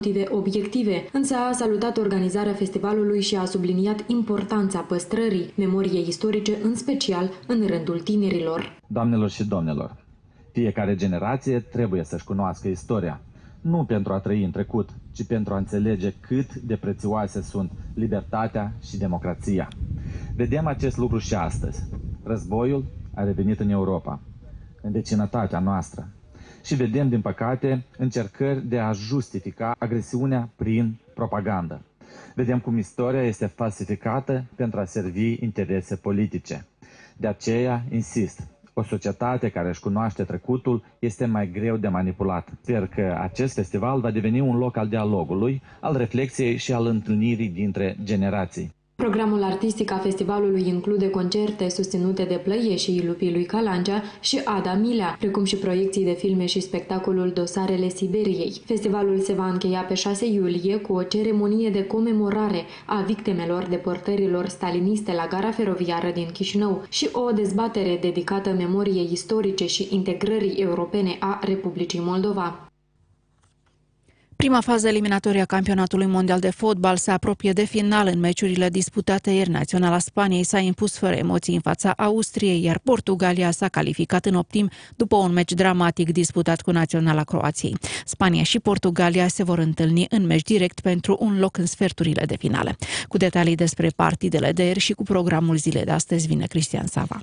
motive obiective, însă a salutat organizarea festivalului și a subliniat importanța păstrării memoriei istorice, în special în rândul tinerilor. Doamnelor și domnilor, fiecare generație trebuie să-și cunoască istoria, nu pentru a trăi în trecut, ci pentru a înțelege cât de prețioase sunt libertatea și democrația. Vedem acest lucru și astăzi. Războiul a revenit în Europa, în vecinătatea noastră. Și vedem, din păcate, încercări de a justifica agresiunea prin propagandă. Vedem cum istoria este falsificată pentru a servi interese politice. De aceea, insist, o societate care își cunoaște trecutul este mai greu de manipulat. Sper că acest festival va deveni un loc al dialogului, al reflexiei și al întâlnirii dintre generații. Programul artistic a festivalului include concerte susținute de Plăieșii Lupii lui Calangea și Ada Milea, precum și proiecții de filme și spectacolul Dosarele Siberiei. Festivalul se va încheia pe 6 iulie cu o ceremonie de comemorare a victimelor deportărilor staliniste la gara feroviară din Chișinău și o dezbatere dedicată memoriei istorice și integrării europene a Republicii Moldova. Prima fază eliminatorie a campionatului mondial de fotbal se apropie de final. În meciurile disputate ieri, Naționala Spaniei s-a impus fără emoții în fața Austriei, iar Portugalia s-a calificat în optim după un meci dramatic disputat cu Naționala Croației. Spania și Portugalia se vor întâlni în meci direct pentru un loc în sferturile de finale. Cu detalii despre partidele de ieri și cu programul zilei de astăzi vine Cristian Sava.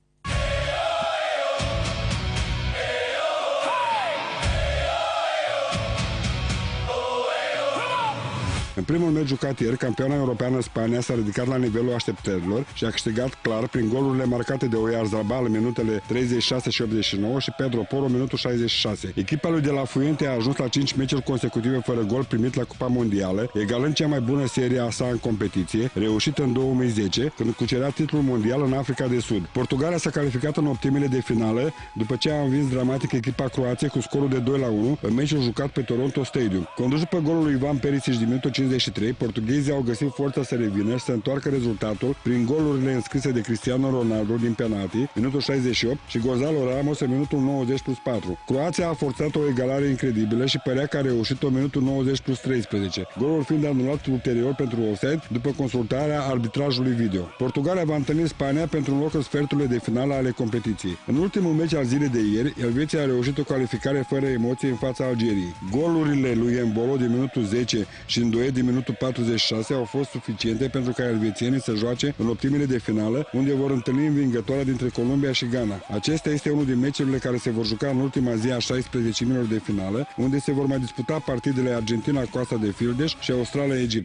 În primul meci jucat ieri, campioana europeană Spania s-a ridicat la nivelul așteptărilor și a câștigat clar prin golurile marcate de Oyarzabal în minutele 36 și 89 și Pedro Porro în minutul 66. Echipa lui de la Fuente a ajuns la 5 meciuri consecutive fără gol primit la Cupa Mondială, egalând cea mai bună serie a sa în competiție, reușită în 2010, când cucerea titlul mondial în Africa de Sud. Portugalia s-a calificat în optimile de finală, după ce a învins dramatic echipa Croației cu scorul de 2-1 în meciul jucat pe Toronto Stadium. Condus după golul lui Ivan Perisic din minutul 53, portughezii au găsit forța să revină și să întoarcă rezultatul prin golurile înscrise de Cristiano Ronaldo din penalti, minutul 68, și Gonzalo Ramos în minutul 90+4. Croația a forțat o egalare incredibilă și părea că a reușit-o minutul 90+13, golul fiind anulat ulterior pentru offside după consultarea arbitrajului video. Portugalia va întâlni Spania pentru un loc în sferturile de finală ale competiției. În ultimul meci al zilei de ieri, Elveția a reușit o calificare fără emoții în fața Algeriei. Golurile lui Embolo din minutul 10 și Ndoye din minutul 46 au fost suficiente pentru ca elvețienii să joace în optimile de finală, unde vor întâlni învingătoarea dintre Columbia și Ghana. Acesta este unul din meciurile care se vor juca în ultima zi a 16-milor de finală, unde se vor mai disputa partidele Argentina, Coasta de Fildeș și Australia, Egipt.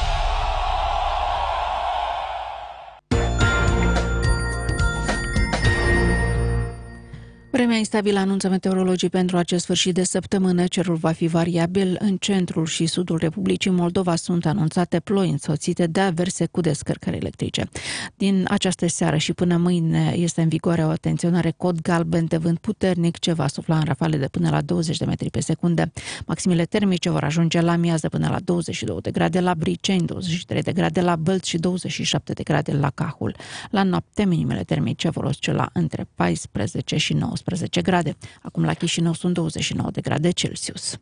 Vremea instabilă, anunță meteorologii pentru acest sfârșit de săptămână. Cerul va fi variabil. În centrul și sudul Republicii Moldova sunt anunțate ploi însoțite de averse cu descărcări electrice. Din această seară și până mâine este în vigoare o atenționare cod galben de vânt puternic, ce va sufla în rafale de până la 20 de metri pe secundă. Maximile termice vor ajunge la miază până la 22 de grade la Briceni, 23 de grade la Bălți și 27 de grade la Cahul. La noapte, minimele termice vor oscila între 14 și 19 grade. Acum la Chișinău sunt 29 de grade Celsius.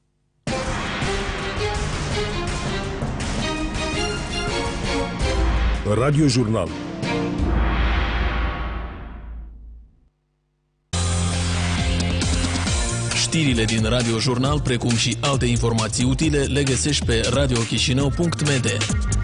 Radio Jurnal. Știrile din Radio Jurnal, precum și alte informații utile, le găsești pe radiochișinău.md.